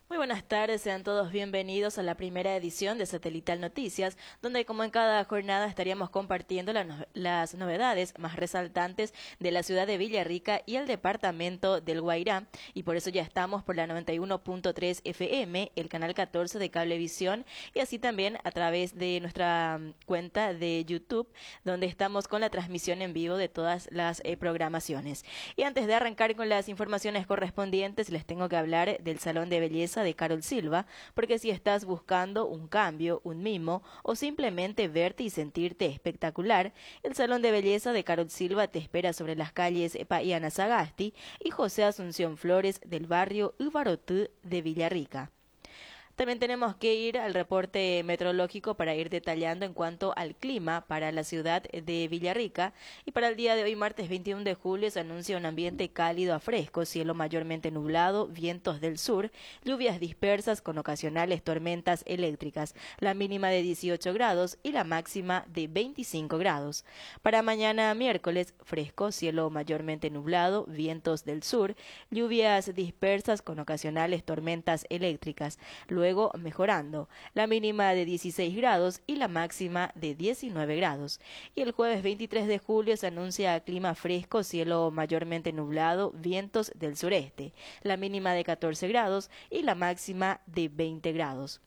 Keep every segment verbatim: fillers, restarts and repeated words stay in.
Muy buenas tardes, sean todos bienvenidos a la primera edición de Satelital Noticias, donde como en cada jornada estaríamos compartiendo la no- las novedades más resaltantes de la ciudad de Villarrica y el departamento del Guairá, y por eso ya estamos por la noventa y uno punto tres F M, el canal catorce de Cablevisión, y así también a través de nuestra mm, cuenta de YouTube, donde estamos con la transmisión en vivo de todas las eh, programaciones. Y antes de arrancar con las informaciones correspondientes, les tengo que hablar del Salón de Belleza de Carol Silva, porque si estás buscando un cambio, un mimo o simplemente verte y sentirte espectacular, el Salón de Belleza de Carol Silva te espera sobre las calles Paiana Sagasti y José Asunción Flores del barrio Ubarotú de Villarrica. También tenemos que ir al reporte meteorológico para ir detallando en cuanto al clima para la ciudad de Villarrica. Y para el día de hoy, martes veintiuno de julio, se anuncia un ambiente cálido a fresco, cielo mayormente nublado, vientos del sur, lluvias dispersas con ocasionales tormentas eléctricas, la mínima de dieciocho grados y la máxima de veinticinco grados. Para mañana miércoles, fresco, cielo mayormente nublado, vientos del sur, lluvias dispersas con ocasionales tormentas eléctricas. Luego Luego mejorando, la mínima de dieciséis grados y la máxima de diecinueve grados. Y el jueves veintitrés de julio se anuncia clima fresco, cielo mayormente nublado, vientos del sureste, la mínima de catorce grados y la máxima de veinte grados.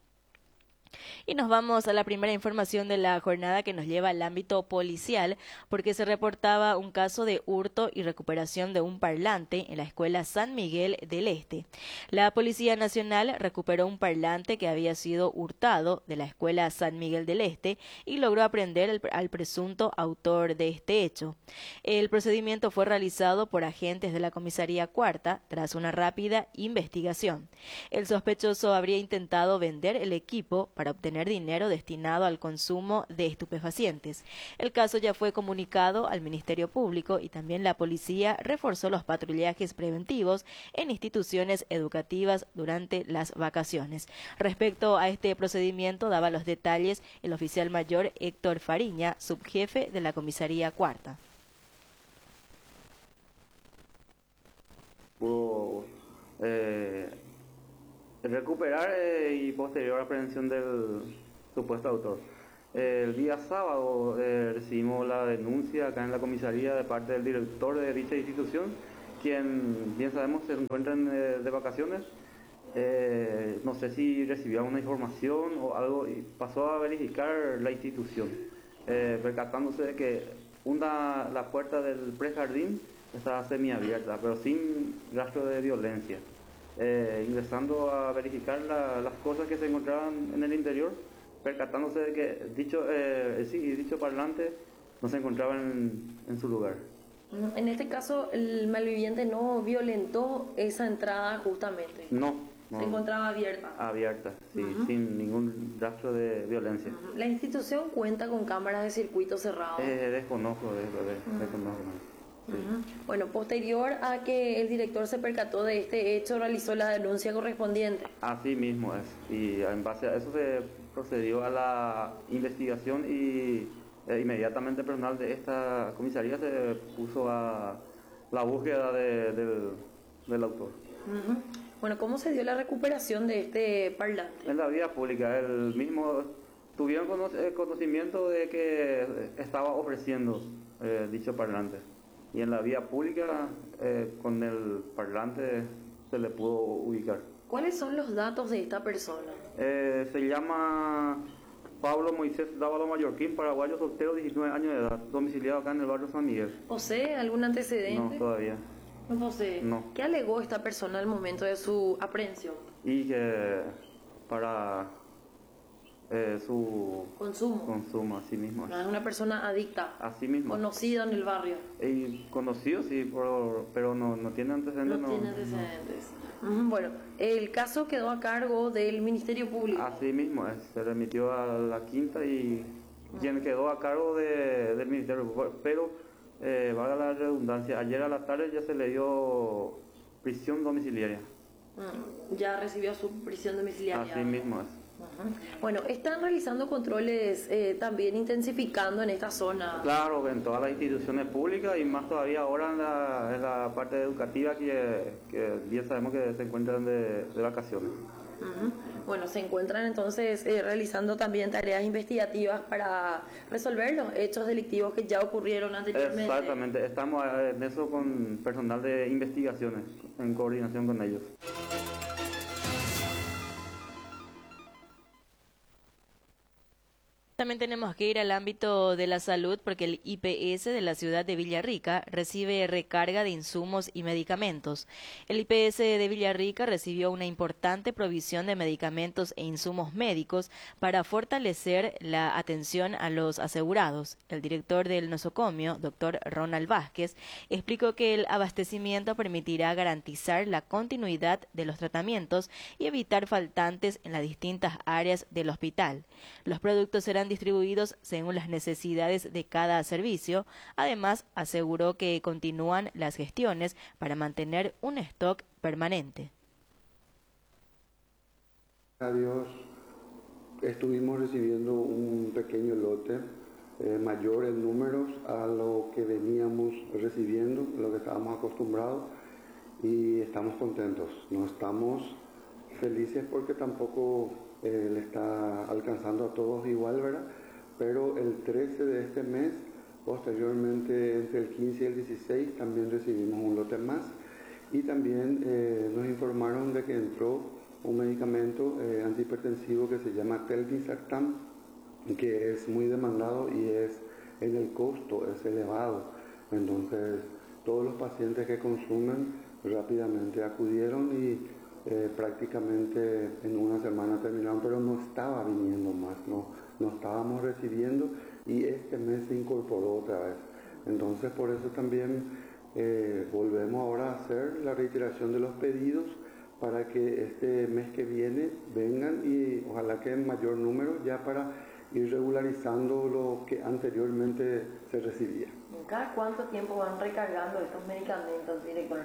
Y nos vamos a la primera información de la jornada que nos lleva al ámbito policial, porque se reportaba un caso de hurto y recuperación de un parlante en la escuela San Miguel del Este. La Policía Nacional recuperó un parlante que había sido hurtado de la escuela San Miguel del Este y logró aprender al, al presunto autor de este hecho. El procedimiento fue realizado por agentes de la Comisaría Cuarta tras una rápida investigación. El sospechoso habría intentado vender el equipo para obtener dinero destinado al consumo de estupefacientes. El caso ya fue comunicado al Ministerio Público y también la policía reforzó los patrullajes preventivos en instituciones educativas durante las vacaciones. Respecto a este procedimiento, daba los detalles el oficial mayor Héctor Fariña, subjefe de la Comisaría Cuarta. Pudo eh, recuperar eh, y posterior aprehensión del supuesto autor. Eh, el día sábado eh, recibimos la denuncia acá en la comisaría de parte del director de dicha institución, quien bien sabemos se encuentra en, eh, de vacaciones. Eh, no sé si recibió una información o algo y pasó a verificar la institución, eh, percatándose de que una, la puerta del prejardín estaba semiabierta, pero sin rastro de violencia. Eh, ingresando a verificar la, las cosas que se encontraban en el interior, percatándose de que dicho, eh, sí, dicho parlante no se encontraba en, en su lugar. En este caso, el malviviente no violentó esa entrada justamente. No, no. Se encontraba abierta. Abierta, sí, Uh-huh. sin ningún rastro de violencia. Uh-huh. La institución cuenta con cámaras de circuito cerrado. Eh, desconozco, de, de, Uh-huh. desconozco. Sí. Uh-huh. Bueno, posterior a que el director se percató de este hecho, realizó la denuncia correspondiente. Así mismo es, y en base a eso se procedió a la investigación y eh, inmediatamente personal de esta comisaría se puso a la búsqueda de, del, del autor. Uh-huh. Bueno, ¿cómo se dio la recuperación de este parlante? En la vía pública, el mismo tuvieron cono- conocimiento de que estaba ofreciendo eh, dicho parlante. Y en la vía pública, eh, con el parlante se le pudo ubicar. ¿Cuáles son los datos de esta persona? Eh, se llama Pablo Moisés Dávalo Mallorquín, paraguayo, soltero, diecinueve años de edad, domiciliado acá en el barrio San Miguel. ¿Posee algún antecedente? No, todavía. No posee. No. ¿Qué alegó esta persona al momento de su aprehensión? Y que para eh, su Consumo. consumo, así mismo. No, es una persona adicta. Así mismo. Conocida en el barrio. Y conocido, sí, pero, pero no, no tiene antecedentes. No, tiene antecedentes. Ujú. Bueno, el caso quedó a cargo del Ministerio Público. Así mismo es, se remitió a la quinta y quien quedó a cargo de, del Ministerio Público. Pero, eh, valga la redundancia, ayer a la tarde ya se le dio prisión domiciliaria. Mm, Ya recibió su prisión domiciliaria. Así mismo es. Ujú. Bueno, están realizando controles eh, también intensificando en esta zona. Claro, en todas las instituciones públicas y más todavía ahora en la, en la parte educativa que, que bien sabemos que se encuentran de, de vacaciones. Ujú. Bueno, se encuentran entonces eh, realizando también tareas investigativas para resolver los hechos delictivos que ya ocurrieron anteriormente. Exactamente, estamos eh, en eso con personal de investigaciones, en coordinación con ellos. También tenemos que ir al ámbito de la salud porque el I P S de la ciudad de Villarrica recibe recarga de insumos y medicamentos. El I P S de Villarrica recibió una importante provisión de medicamentos e insumos médicos para fortalecer la atención a los asegurados. El director del nosocomio, doctor Ronald Vázquez, explicó que el abastecimiento permitirá garantizar la continuidad de los tratamientos y evitar faltantes en las distintas áreas del hospital. Los productos serán distribuidos según las necesidades de cada servicio. Además, aseguró que continúan las gestiones para mantener un stock permanente. A Dios, estuvimos recibiendo un pequeño lote eh, mayor en números a lo que veníamos recibiendo, lo que estábamos acostumbrados, y estamos contentos. No estamos felices porque tampoco eh, le está alcanzando a todos igual, ¿verdad? Pero el trece de este mes, posteriormente entre el quince y el dieciséis, también recibimos un lote más, y también eh, nos informaron de que entró un medicamento eh, antihipertensivo que se llama Telmisartan, que es muy demandado y es en el costo es elevado. Entonces todos los pacientes que consumen rápidamente acudieron y eh, prácticamente en una semana terminaron, pero no estaba viniendo más, no, no estábamos recibiendo, y este mes se incorporó otra vez. Entonces por eso también eh, volvemos ahora a hacer la reiteración de los pedidos para que este mes que viene vengan, y ojalá que en mayor número, ya para ir regularizando lo que anteriormente se recibía. ¿Cada cuánto tiempo van recargando estos medicamentos, director?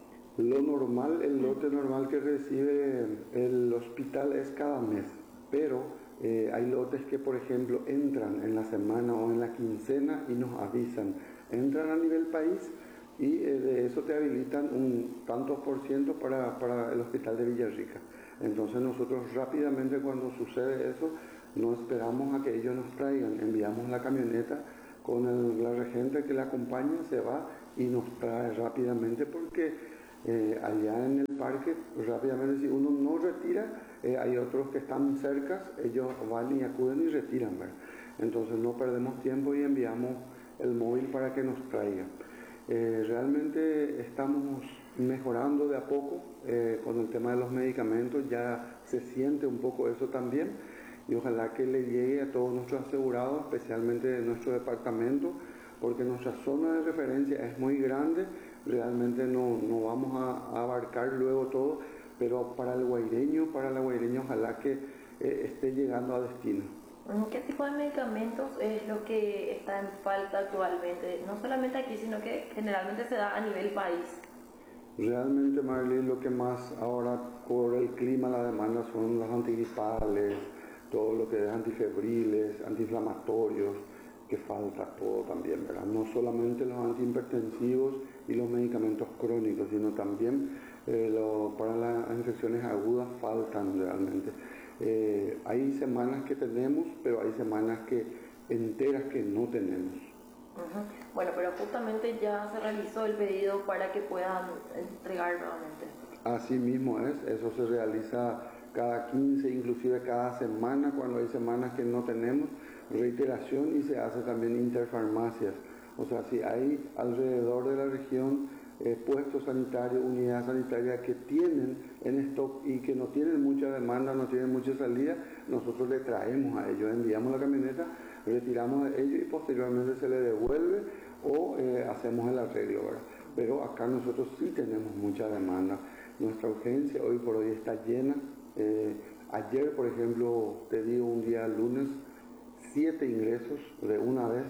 Lo normal, el lote normal que recibe el hospital es cada mes, pero eh, hay lotes que, por ejemplo, entran en la semana o en la quincena y nos avisan. Entran a nivel país y eh, de eso te habilitan un tantos por ciento para, para el hospital de Villarrica. Entonces nosotros rápidamente, cuando sucede eso, no esperamos a que ellos nos traigan, enviamos la camioneta con el, la regente que la acompaña, se va y nos trae rápidamente, porque eh, allá en el parque rápidamente, si uno no retira, eh, hay otros que están cerca, ellos van y acuden y retiran, ¿verdad? Entonces no perdemos tiempo y enviamos el móvil para que nos traiga. Eh, realmente estamos mejorando de a poco eh, con el tema de los medicamentos, ya se siente un poco eso también, y ojalá que le llegue a todos nuestros asegurados, especialmente de nuestro departamento, porque nuestra zona de referencia es muy grande, realmente no, no vamos a, a abarcar luego todo, pero para el guaireño, para la guaireña, ojalá que eh, esté llegando a destino. ¿Qué tipo de medicamentos es lo que está en falta actualmente? No solamente aquí, sino que generalmente se da a nivel país. Realmente, Marley, lo que más ahora por el clima, la demanda son los antigripales, todo lo que es antifebriles, antiinflamatorios, que falta todo también, ¿verdad? No solamente los antihipertensivos y los medicamentos crónicos, sino también eh, lo, para las infecciones agudas faltan realmente. Eh, hay semanas que tenemos, pero hay semanas que enteras que no tenemos. Uh-huh. Bueno, pero justamente ya se realizó el pedido para que puedan entregar nuevamente. Así mismo es, eso se realiza cada quince, inclusive cada semana, cuando hay semanas que no tenemos, reiteración, y se hace también interfarmacias. O sea, si hay alrededor de la región eh, puestos sanitarios, unidades sanitarias que tienen en stock y que no tienen mucha demanda, no tienen mucha salida, nosotros le traemos a ellos, enviamos la camioneta, retiramos de ellos y posteriormente se le devuelve o eh, hacemos el arreglo, ¿verdad? Pero acá nosotros sí tenemos mucha demanda. Nuestra urgencia hoy por hoy está llena. Eh, ayer, por ejemplo, te digo, un día lunes, siete ingresos de una vez,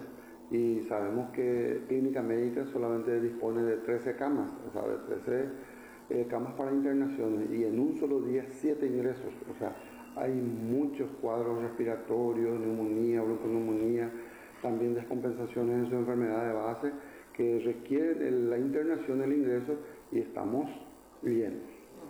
y sabemos que Clínica Médica solamente dispone de trece camas, o sea, de trece eh, camas para internaciones, y en un solo día siete ingresos. O sea, hay muchos cuadros respiratorios, neumonía, bronconeumonía, también descompensaciones en su enfermedad de base que requieren la internación, el ingreso, y estamos bien.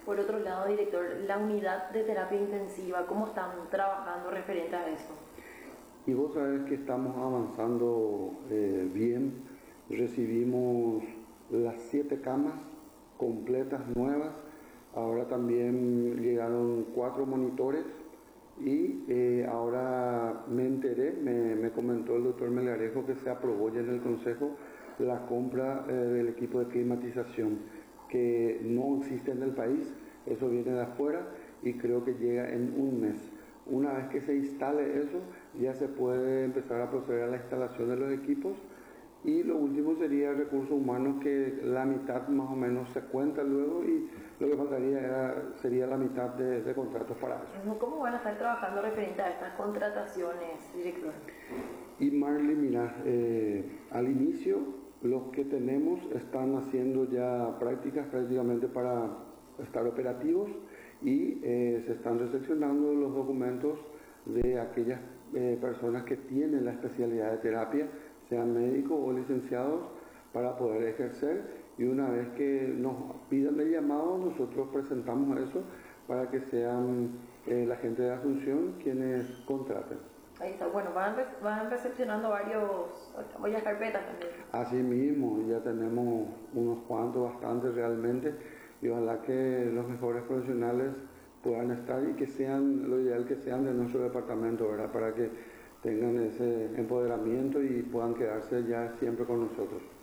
Por otro lado, director, la unidad de terapia intensiva, ¿cómo están trabajando referente a eso? Y vos sabés que estamos avanzando eh, bien. Recibimos las siete camas completas nuevas. Ahora también llegaron cuatro monitores y eh, ahora me enteré, me, me comentó el doctor Melgarejo que se aprobó ya en el Consejo la compra eh, del equipo de climatización, que no existe en el país, eso viene de afuera y creo que llega en un mes. Una vez que se instale eso, ya se puede empezar a proceder a la instalación de los equipos. Y lo último sería recursos humanos, que la mitad más o menos se cuenta luego y lo que faltaría era, sería la mitad de, de contratos para eso. ¿Cómo van a estar trabajando referente a estas contrataciones, director? Y Marley, mira, eh, al inicio los que tenemos están haciendo ya prácticas prácticamente para estar operativos y eh, se están recepcionando los documentos de aquellas eh, personas que tienen la especialidad de terapia, sean médicos o licenciados, para poder ejercer, y una vez que nos pidan el llamado, nosotros presentamos eso para que sean eh, la gente de Asunción quienes contraten. Ahí está, bueno, van, van recepcionando varios, varias carpetas también. Así mismo, ya tenemos unos cuantos, bastantes realmente, y ojalá que los mejores profesionales puedan estar y que sean, lo ideal que sean de nuestro departamento, ¿verdad? Para que tengan ese empoderamiento y puedan quedarse ya siempre con nosotros.